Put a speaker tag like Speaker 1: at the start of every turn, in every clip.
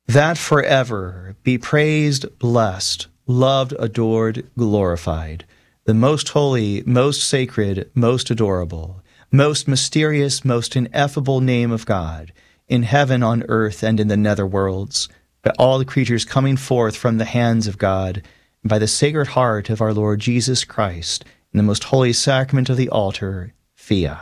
Speaker 1: that forever be praised, blessed, loved, adored, glorified, the most holy, most sacred, most adorable, most mysterious, most ineffable name of God, in heaven, on earth, and in the nether worlds, by all the creatures coming forth from the hands of God, and by the Sacred Heart of our Lord Jesus Christ, in the most holy sacrament of the altar, fiat.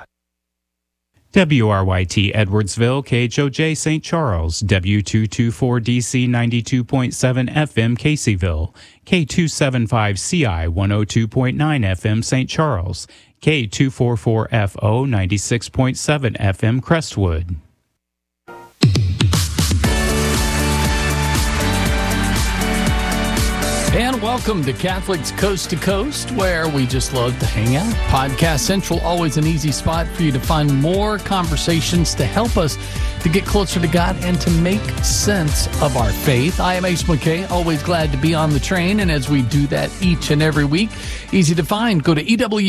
Speaker 2: WRYT Edwardsville, KHOJ St. Charles, W224DC 92.7 FM Caseyville, K275CI 102.9 FM St. Charles, K244FO 96.7 FM Crestwood.
Speaker 3: And welcome to Catholics Coast to Coast, where we just love to hang out. Podcast Central, always an easy spot for you to find more conversations to help us to get closer to God and to make sense of our faith. I am Ace McKay, always glad to be on the train. And as we do that each and every week, easy to find. Go to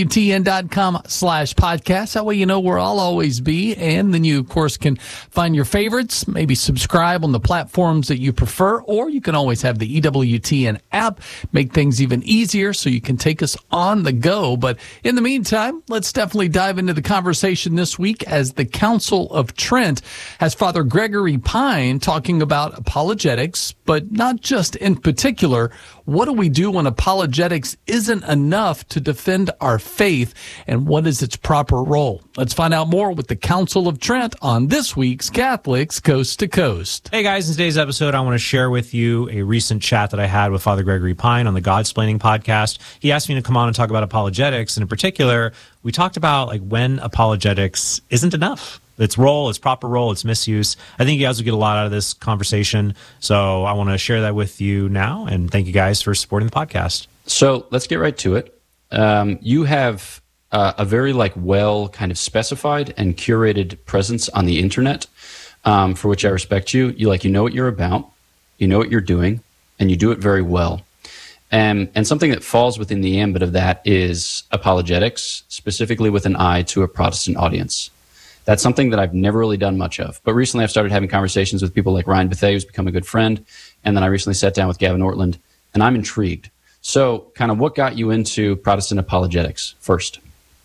Speaker 3: EWTN.com/podcast. That way you know where I'll always be. And then you, of course, can find your favorites, maybe subscribe on the platforms that you prefer, or you can always have the EWTN app, make things even easier so you can take us on the go. But in the meantime, let's definitely dive into the conversation this week as the Council of Trent has Father Gregory Pine talking about apologetics, but not just in particular. What do we do when apologetics isn't enough to defend our faith, and what is its proper role? Let's find out more with the Council of Trent on this week's Catholics Coast to Coast.
Speaker 4: Hey guys, in today's episode, I want to share with you a recent chat that I had with Father Gregory Pine on the Godsplaining podcast. He asked me to come on and talk about apologetics, and in particular, we talked about when apologetics isn't enough. Its role, its proper role, its misuse. I think you guys will get a lot out of this conversation. So I want to share that with you now. And thank you guys for supporting the podcast.
Speaker 5: So let's get right to it. You have a very well kind of specified and curated presence on the internet, for which I respect you. You know what you're about, you know what you're doing, and you do it very well. And something that falls within the ambit of that is apologetics, specifically with an eye to a Protestant audience. That's something that I've never really done much of. But recently I've started having conversations with people like Ryan Bethea, who's become a good friend. And then I recently sat down with Gavin Ortland, and I'm intrigued. So kind of what got you into Protestant apologetics first?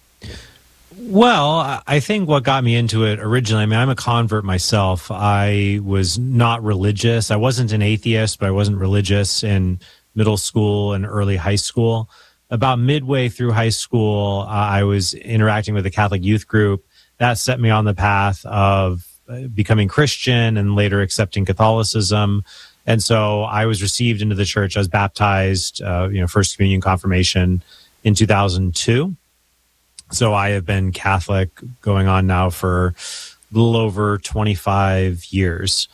Speaker 4: Well, I think what got me into it originally, I'm a convert myself. I was not religious. I wasn't an atheist, but I wasn't religious in middle school and early high school. About midway through high school, I was interacting with a Catholic youth group. That set me on the path of becoming Christian and later accepting Catholicism. And so I was received into the church. I was baptized, First Communion, Confirmation in 2002. So I have been Catholic going on now for a little over 25 years.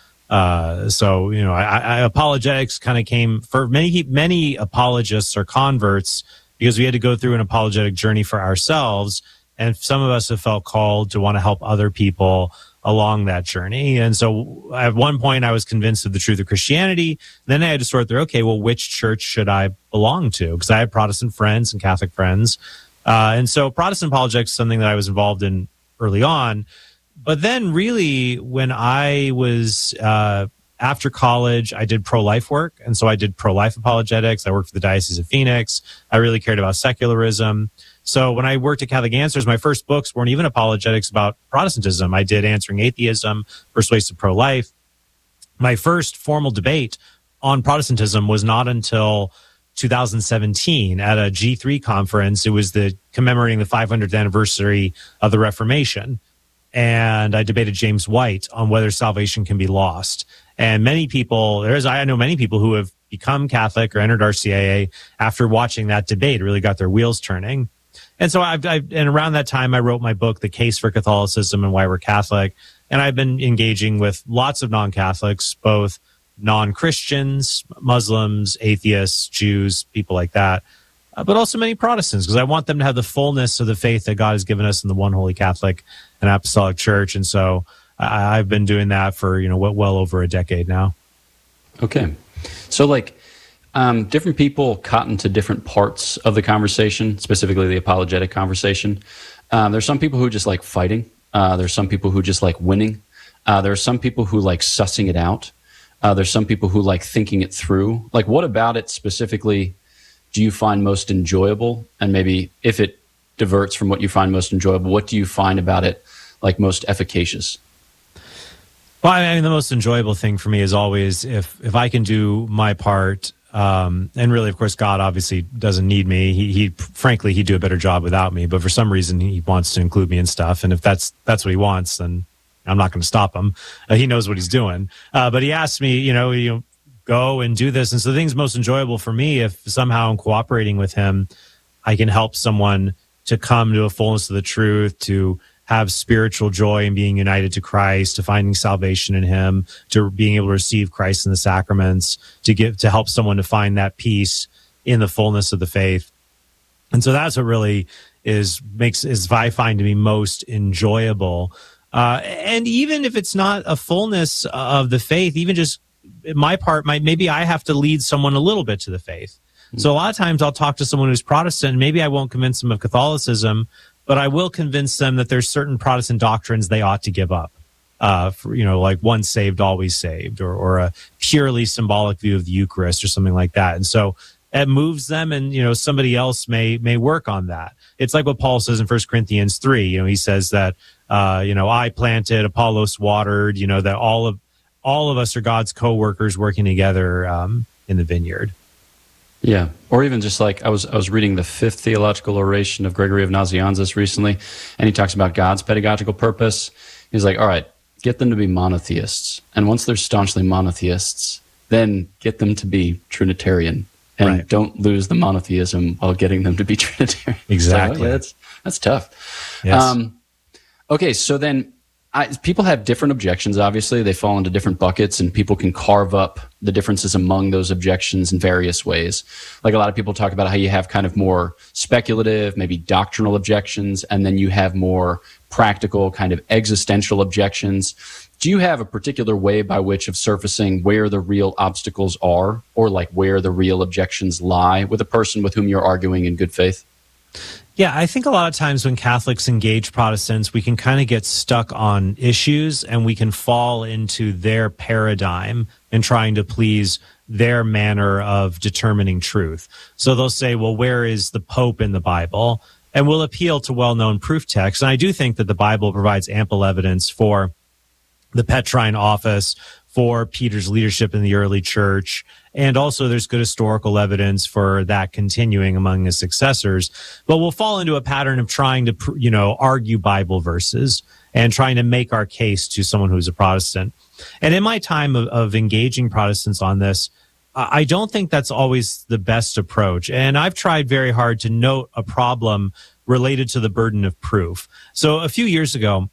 Speaker 4: Apologetics kind of came for many apologists or converts because we had to go through an apologetic journey for ourselves. And some of us have felt called to want to help other people along that journey. And so at one point I was convinced of the truth of Christianity. Then I had to sort through, which church should I belong to? Because I had Protestant friends and Catholic friends. And so Protestant apologetics is something that I was involved in early on. But then really when I was, after college, I did pro-life work. And so I did pro-life apologetics. I worked for the Diocese of Phoenix. I really cared about secularism. So when I worked at Catholic Answers, my first books weren't even apologetics about Protestantism. I did Answering Atheism, Persuasive Pro-Life. My first formal debate on Protestantism was not until 2017 at a G3 conference. It was commemorating the 500th anniversary of the Reformation. And I debated James White on whether salvation can be lost. And I know many people who have become Catholic or entered RCIA after watching that debate, really got their wheels turning. And so and around that time, I wrote my book, The Case for Catholicism and Why We're Catholic. And I've been engaging with lots of non-Catholics, both non-Christians, Muslims, atheists, Jews, people like that, but also many Protestants, because I want them to have the fullness of the faith that God has given us in the one holy Catholic and Apostolic Church. And so I've been doing that for, well over a decade now.
Speaker 5: Okay. So different people cotton to different parts of the conversation, specifically the apologetic conversation. There's some people who just like fighting. There's some people who just like winning. There are some people who like sussing it out. There's some people who like thinking it through. Like, what about it specifically do you find most enjoyable? And maybe if it diverts from what you find most enjoyable, what do you find about it like most efficacious?
Speaker 4: Well, I mean, the most enjoyable thing for me is always if I can do my part, and really, of course, God obviously doesn't need me. He frankly, he'd do a better job without me. But for some reason, he wants to include me in stuff. And if that's what he wants, then I'm not going to stop him. He knows what he's doing. But he asked me, go and do this. And so the thing's most enjoyable for me, if somehow I'm cooperating with him, I can help someone to come to a fullness of the truth, to have spiritual joy in being united to Christ, to finding salvation in him, to being able to receive Christ in the sacraments, to help someone to find that peace in the fullness of the faith. And so that's what really is I find to be most enjoyable. And even if it's not a fullness of the faith, even just my part maybe I have to lead someone a little bit to the faith. So a lot of times I'll talk to someone who's Protestant, and maybe I won't convince them of Catholicism, but I will convince them that there's certain Protestant doctrines they ought to give up. Like once saved, always saved, or a purely symbolic view of the Eucharist or something like that. And so it moves them, and, somebody else may work on that. It's like what Paul says in 1 Corinthians 3. He says that, I planted, Apollos watered, that all of us are God's co-workers working together in the vineyard.
Speaker 5: Yeah, or even just like I was reading the Fifth Theological Oration of Gregory of Nazianzus recently, and he talks about God's pedagogical purpose. He's like, all right, get them to be monotheists. And once they're staunchly monotheists, then get them to be Trinitarian. And don't lose the monotheism while getting them to be Trinitarian.
Speaker 4: Exactly.
Speaker 5: So, yeah, that's tough.
Speaker 4: Yes.
Speaker 5: Okay, so then people have different objections, obviously. They fall into different buckets, and people can carve up the differences among those objections in various ways. Like a lot of people talk about how you have kind of more speculative, maybe doctrinal objections, and then you have more practical kind of existential objections. Do you have a particular way by which of surfacing where the real obstacles are, or like where the real objections lie with a person with whom you're arguing in good faith?
Speaker 4: Yeah, I think a lot of times when Catholics engage Protestants, we can kind of get stuck on issues, and we can fall into their paradigm and trying to please their manner of determining truth. So they'll say, well, where is the Pope in the Bible? And we'll appeal to well-known proof texts. And I do think that the Bible provides ample evidence for the Petrine office, for Peter's leadership in the early church, and also there's good historical evidence for that continuing among his successors. But we'll fall into a pattern of trying to, argue Bible verses and trying to make our case to someone who's a Protestant. And in my time of engaging Protestants on this, I don't think that's always the best approach. And I've tried very hard to note a problem related to the burden of proof. So a few years ago,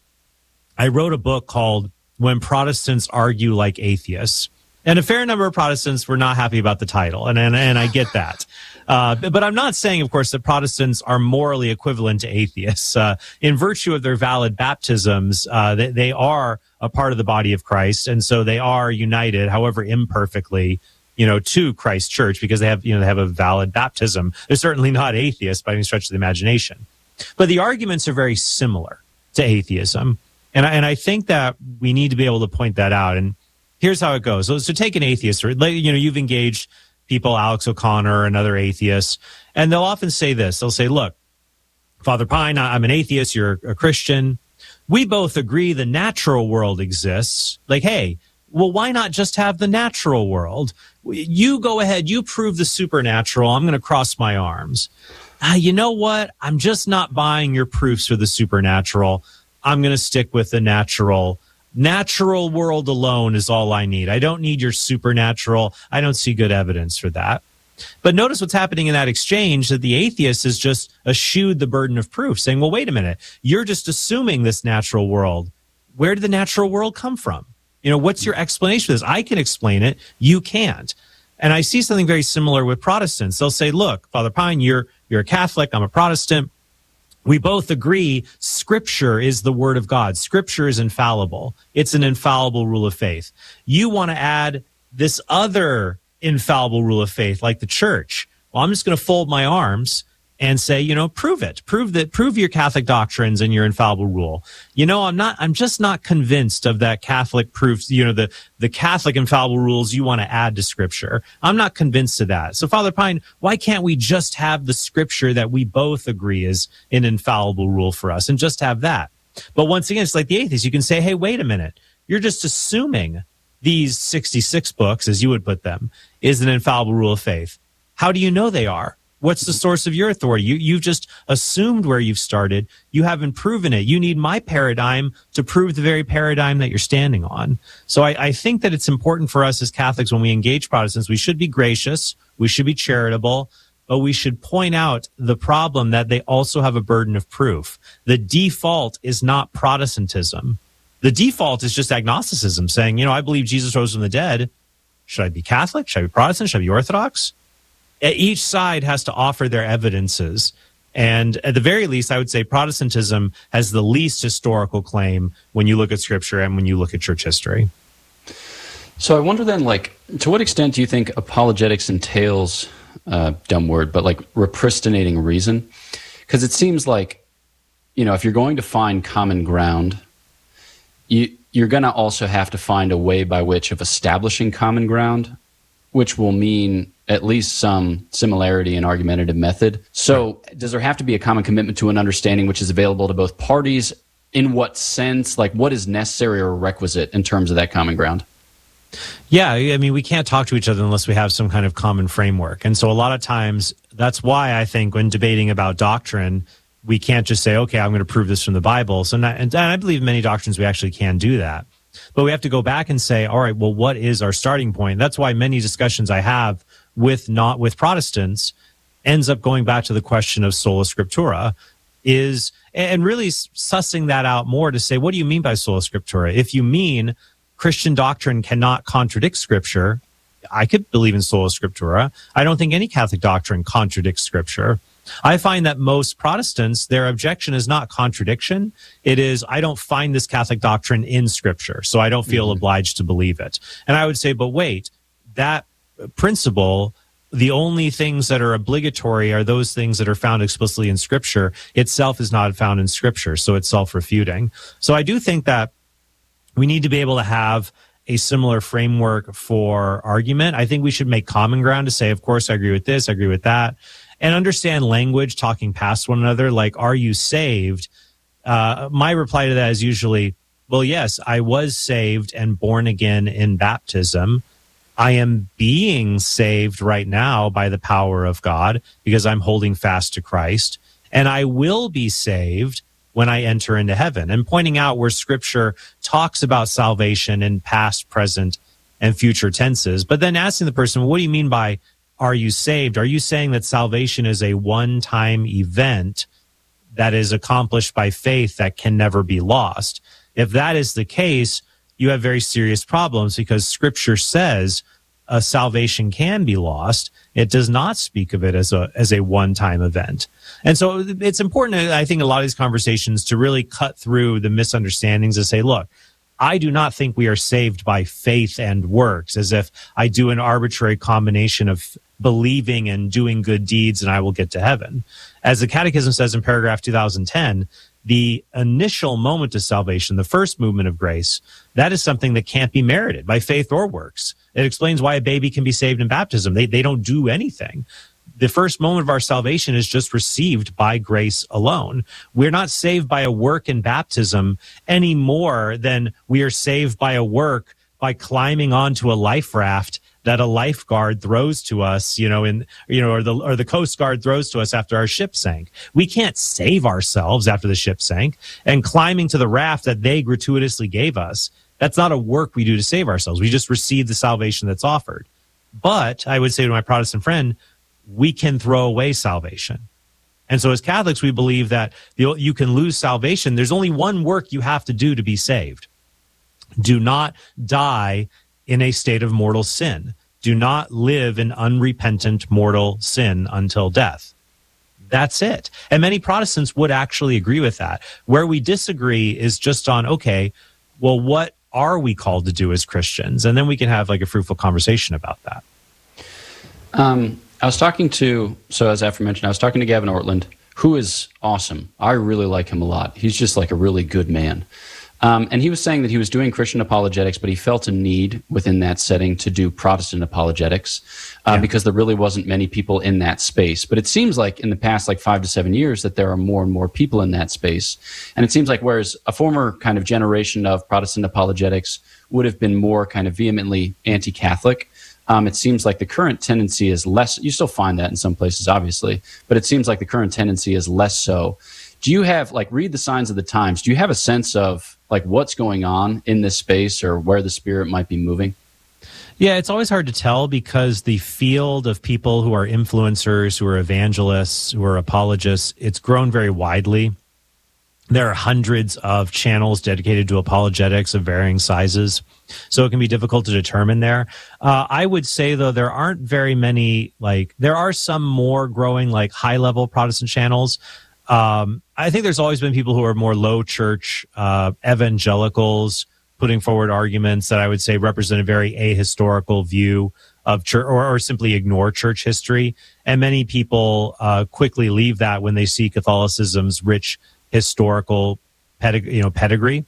Speaker 4: I wrote a book called When Protestants Argue Like Atheists. And a fair number of Protestants were not happy about the title, and I get that. But I'm not saying, of course, that Protestants are morally equivalent to atheists. In virtue of their valid baptisms, they are a part of the body of Christ, and so they are united, however imperfectly, to Christ's church, because they have a valid baptism. They're certainly not atheists by any stretch of the imagination. But the arguments are very similar to atheism. And I think that we need to be able to point that out. And here's how it goes. So take an atheist, or you've engaged people, Alex O'Connor and other atheists, and they'll often say this. They'll say, look, Father Pine, I'm an atheist, you're a Christian. We both agree the natural world exists. Like, hey, well, why not just have the natural world? You go ahead, you prove the supernatural. I'm going to cross my arms. You know what? I'm just not buying your proofs for the supernatural. I'm going to stick with the natural. Natural world alone is all I need. I don't need your supernatural. I don't see good evidence for that. But notice what's happening in that exchange, that the atheist has just eschewed the burden of proof, saying, well, wait a minute. You're just assuming this natural world. Where did the natural world come from? What's your explanation for this? I can explain it. You can't. And I see something very similar with Protestants. They'll say, look, Father Pine, you're a Catholic. I'm a Protestant. We both agree Scripture is the Word of God. Scripture is infallible. It's an infallible rule of faith. You want to add this other infallible rule of faith, like the church. Well, I'm just going to fold my arms and say, prove it. Prove your Catholic doctrines and your infallible rule. I'm just not convinced of that Catholic proof, the Catholic infallible rules you want to add to Scripture. I'm not convinced of that. So, Father Pine, why can't we just have the Scripture that we both agree is an infallible rule for us and just have that? But once again, it's like the atheist. You can say, hey, wait a minute. You're just assuming these 66 books, as you would put them, is an infallible rule of faith. How do you know they are? What's the source of your authority? You've just assumed where you've started. You haven't proven it. You need my paradigm to prove the very paradigm that you're standing on. So I think that it's important for us as Catholics, when we engage Protestants, we should be gracious, we should be charitable, but we should point out the problem that they also have a burden of proof. The default is not Protestantism. The default is just agnosticism, saying, I believe Jesus rose from the dead. Should I be Catholic? Should I be Protestant? Should I be Orthodox? Each side has to offer their evidences. And at the very least, I would say Protestantism has the least historical claim when you look at Scripture and when you look at church history.
Speaker 5: So I wonder then, to what extent do you think apologetics entails, dumb word, but repristinating reason? Because it seems like, if you're going to find common ground, you're going to also have to find a way by which of establishing common ground, which will mean at least some similarity in argumentative method. So does there have to be a common commitment to an understanding which is available to both parties? In what sense? What is necessary or requisite in terms of that common ground?
Speaker 4: Yeah, we can't talk to each other unless we have some kind of common framework. And so a lot of times, that's why I think when debating about doctrine, we can't just say, okay, I'm going to prove this from the Bible. So, and I believe many doctrines we actually can do that. But we have to go back and say, all right, well, what is our starting point? That's why many discussions I have with Protestants ends up going back to the question of sola scriptura, and really sussing that out more to say, what do you mean by sola scriptura? If you mean Christian doctrine cannot contradict Scripture, I could believe in sola scriptura. I don't think any Catholic doctrine contradicts Scripture. I find that most Protestants, their objection is not contradiction. It is, I don't find this Catholic doctrine in Scripture, so I don't feel obliged to believe it. And I would say, but wait, that principle, the only things that are obligatory are those things that are found explicitly in Scripture. Itself is not found in Scripture, so it's self-refuting. So I do think that we need to be able to have a similar framework for argument. I think we should make common ground to say, of course, I agree with this, I agree with that, and understand language, talking past one another, are you saved? My reply to that is usually, well, yes, I was saved and born again in baptism. I am being saved right now by the power of God because I'm holding fast to Christ, and I will be saved when I enter into heaven. And pointing out where Scripture talks about salvation in past, present, and future tenses, but then asking the person, what do you mean by are you saved? Are you saying that salvation is a one-time event that is accomplished by faith that can never be lost? If that is the case, you have very serious problems, because Scripture says salvation can be lost. It does not speak of it as a one-time event. And so it's important, I think, a lot of these conversations to really cut through the misunderstandings and say, look, I do not think we are saved by faith and works, as if I do an arbitrary combination of believing and doing good deeds and I will get to heaven. As the Catechism says in paragraph 2010, the initial moment of salvation, the first movement of grace, that is something that can't be merited by faith or works. It explains why a baby can be saved in baptism. They don't do anything. The first moment of our salvation is just received by grace alone. We're not saved by a work in baptism any more than we are saved by a work by climbing onto a life raft that a lifeguard throws to us, or the Coast Guard throws to us after our ship sank. We can't save ourselves after the ship sank, and climbing to the raft that they gratuitously gave us, that's not a work we do to save ourselves. We just receive the salvation that's offered. But I would say to my Protestant friend, we can throw away salvation. And so as Catholics, we believe that you can lose salvation. There's only one work you have to do to be saved. Do not die in a state of mortal sin. Do not live in unrepentant mortal sin until death. That's it. And many Protestants would actually agree with that. Where we disagree is just on, okay, well, what are we called to do as Christians? And then we can have a fruitful conversation about that.
Speaker 5: As aforementioned, I was talking to Gavin Ortland, who is awesome. I really like him a lot. He's just like a really good man. And he was saying that he was doing Christian apologetics, but he felt a need within that setting to do Protestant apologetics because there really wasn't many people in that space. But it seems like in the past, like 5 to 7 years, that there are more and more people in that space. And it seems like whereas a former kind of generation of Protestant apologetics would have been more kind of vehemently anti-Catholic, it seems like the current tendency is less. You still find that in some places, obviously, but it seems like the current tendency is less so. Do you have, like, read the signs of the times? Do you have a sense of, like, what's going on in this space or where the Spirit might be moving?
Speaker 4: Yeah, it's always hard to tell because the field of people who are influencers, who are evangelists, who are apologists, it's grown very widely. There are hundreds of channels dedicated to apologetics of varying sizes, so it can be difficult to determine there. I would say, though, there aren't very many, there are some more growing, high-level Protestant channels. I think there's always been people who are more low church evangelicals putting forward arguments that I would say represent a very ahistorical view of church or simply ignore church history. And many people quickly leave that when they see Catholicism's rich historical pedigree.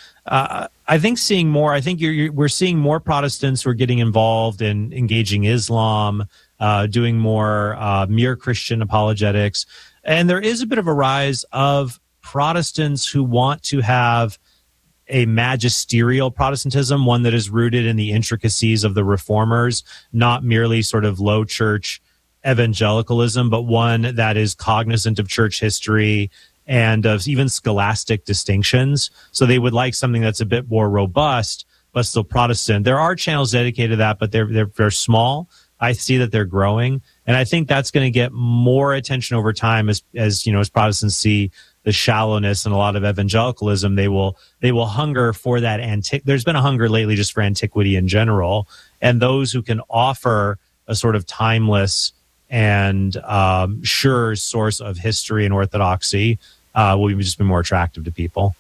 Speaker 4: I think we're seeing more Protestants who are getting involved in engaging Islam, doing more mere Christian apologetics. And there is a bit of a rise of Protestants who want to have a magisterial Protestantism, one that is rooted in the intricacies of the Reformers, not merely sort of low church evangelicalism, but one that is cognizant of church history and of even scholastic distinctions. So they would like something that's a bit more robust, but still Protestant. There are channels dedicated to that, but they're small. I see that they're growing, and I think that's going to get more attention over time as Protestants see the shallowness and a lot of evangelicalism. They will hunger for that there's been a hunger lately just for antiquity in general, and those who can offer a sort of timeless and sure source of history and orthodoxy will just be more attractive to people.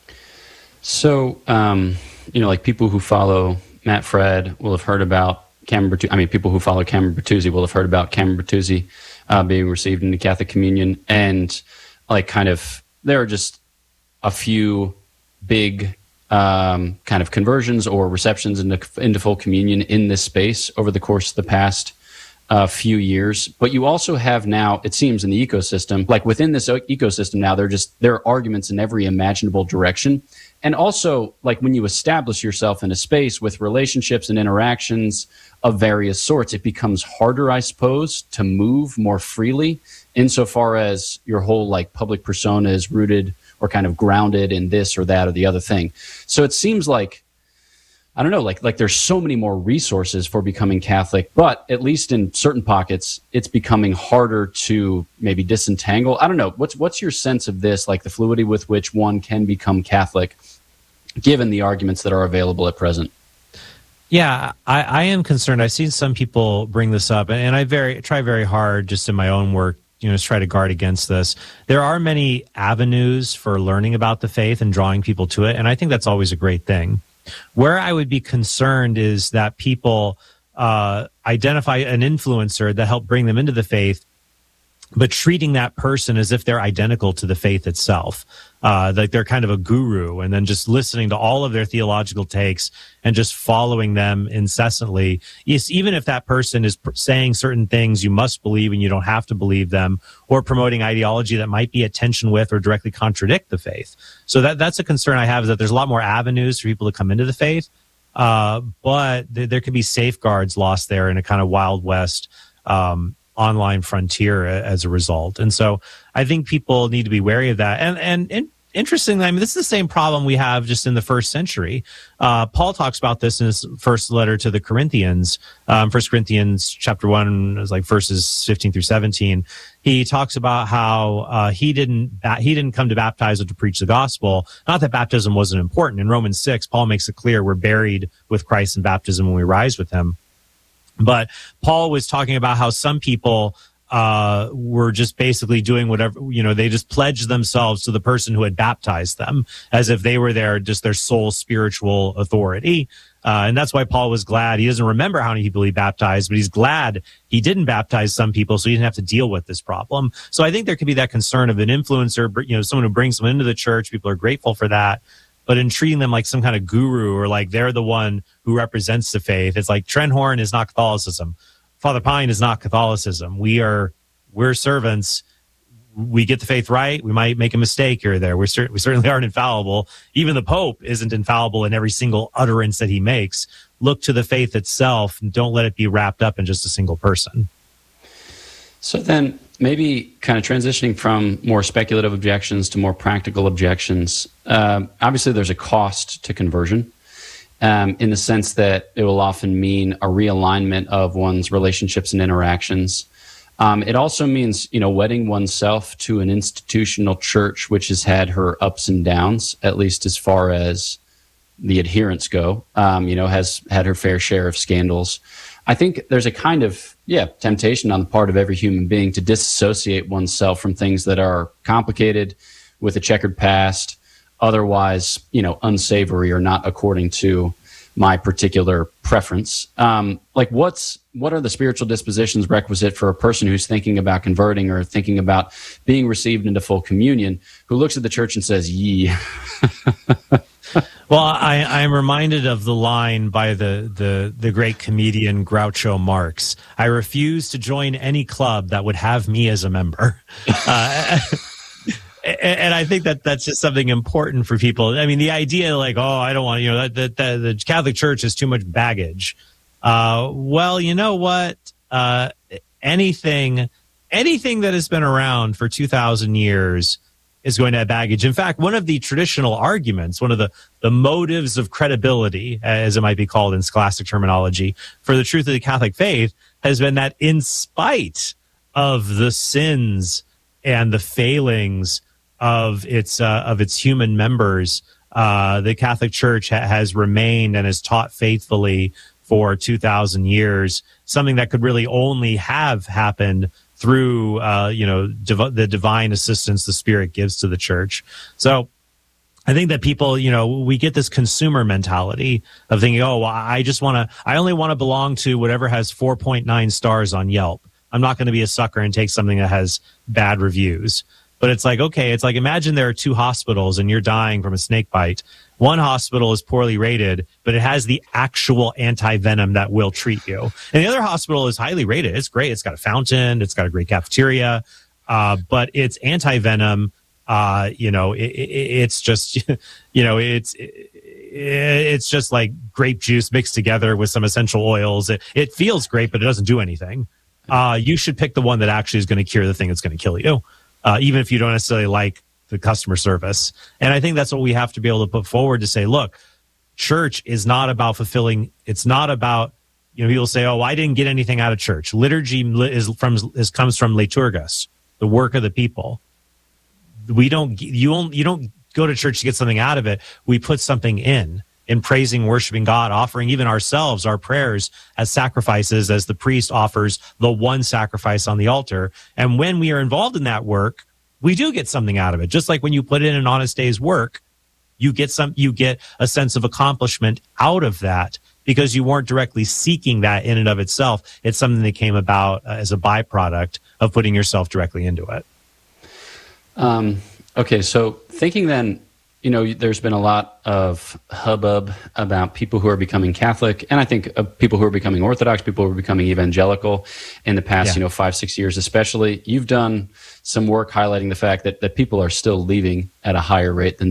Speaker 5: So, like people who follow Matt Fred will have heard about Cameron Bertuzzi. People who follow Cameron Bertuzzi will have heard about Cameron Bertuzzi being received into Catholic communion. And there are just a few big kind of conversions or receptions into full communion in this space over the course of the past few years. But you also have now, it seems, in the ecosystem, within this ecosystem now, there are arguments in every imaginable direction. And also, when you establish yourself in a space with relationships and interactions of various sorts, it becomes harder, I suppose, to move more freely insofar as your whole public persona is rooted or kind of grounded in this or that or the other thing. So it seems like, I don't know, like there's so many more resources for becoming Catholic, but at least in certain pockets, it's becoming harder to maybe disentangle. I don't know. What's your sense of this, the fluidity with which one can become Catholic, given the arguments that are available at present?
Speaker 4: Yeah, I am concerned. I've seen some people bring this up, and I try very hard just in my own work, to try to guard against this. There are many avenues for learning about the faith and drawing people to it, and I think that's always a great thing. Where I would be concerned is that people identify an influencer that helped bring them into the faith, but treating that person as if they're identical to the faith itself, like they're kind of a guru, and then just listening to all of their theological takes and just following them incessantly. Yes, even if that person is saying certain things you must believe and you don't have to believe them, or promoting ideology that might be at tension with or directly contradict the faith. So that's a concern I have, is that there's a lot more avenues for people to come into the faith, but there could be safeguards lost there in a kind of Wild West online frontier as a result. And so I think people need to be wary of that. And interestingly, this is the same problem we have just in the first century. Paul talks about this in his first letter to the Corinthians, 1 Corinthians chapter 1, is verses 15 through 17. He talks about how he didn't come to baptize or to preach the gospel. Not that baptism wasn't important. In Romans 6, Paul makes it clear we're buried with Christ in baptism when we rise with him. But Paul was talking about how some people were just basically doing whatever, they just pledged themselves to the person who had baptized them as if they were just their sole spiritual authority. And that's why Paul was glad. He doesn't remember how many people he baptized, but he's glad he didn't baptize some people so he didn't have to deal with this problem. So I think there could be that concern of an influencer, someone who brings someone into the church. People are grateful for that. But in treating them like some kind of guru or like they're the one who represents the faith, it's like Trent Horn is not Catholicism. Father Pine is not Catholicism. We're servants. We get the faith right. We might make a mistake here or there. We certainly aren't infallible. Even the Pope isn't infallible in every single utterance that he makes. Look to the faith itself and don't let it be wrapped up in just a single person.
Speaker 5: So then maybe kind of transitioning from more speculative objections to more practical objections. Obviously, there's a cost to conversion. In the sense that it will often mean a realignment of one's relationships and interactions. It also means, wedding oneself to an institutional church which has had her ups and downs, at least as far as the adherents go, has had her fair share of scandals. I think there's a kind of, temptation on the part of every human being to disassociate oneself from things that are complicated, with a checkered past, otherwise, unsavory or not according to my particular preference. What are the spiritual dispositions requisite for a person who's thinking about converting or thinking about being received into full communion, who looks at the church and says, "Yee"?
Speaker 4: Well, I'm reminded of the line by the great comedian Groucho Marx. I refuse to join any club that would have me as a member. And I think that's just something important for people. I mean, the idea like, I don't want, the Catholic Church has too much baggage. Well, you know what? Anything that has been around for 2,000 years is going to have baggage. In fact, one of the traditional arguments, one of the motives of credibility, as it might be called in scholastic terminology, for the truth of the Catholic faith has been that in spite of the sins and the failings of its human members, the Catholic Church has remained and has taught faithfully for 2,000 years, something that could really only have happened through the divine assistance the Spirit gives to the Church. So I think that people, we get this consumer mentality of thinking, I only want to belong to whatever has 4.9 stars on Yelp. I'm not going to be a sucker and take something that has bad reviews. But it's like, okay, imagine there are two hospitals and you're dying from a snake bite. One hospital is poorly rated, but it has the actual anti-venom that will treat you. And the other hospital is highly rated. It's great. It's got a fountain. It's got a great cafeteria. But it's anti-venom. It's just, it's just like grape juice mixed together with some essential oils. It feels great, but it doesn't do anything. You should pick the one that actually is going to cure the thing that's going to kill you. Even if you don't necessarily like the customer service. And I think that's what we have to be able to put forward to say, look, church is not about fulfilling. It's not about, people say, I didn't get anything out of church. Liturgy comes from liturgus, the work of the people. You don't go to church to get something out of it. We put something in praising, worshiping God, offering even ourselves, our prayers as sacrifices, as the priest offers the one sacrifice on the altar. And when we are involved in that work, we do get something out of it. Just like when you put in an honest day's work, you get a sense of accomplishment out of that because you weren't directly seeking that in and of itself. It's something that came about as a byproduct of putting yourself directly into it.
Speaker 5: Okay, so thinking then, there's been a lot of hubbub about people who are becoming Catholic, and I think people who are becoming Orthodox, people who are becoming evangelical in the past, 5-6 years especially. You've done some work highlighting the fact that people are still leaving at a higher rate than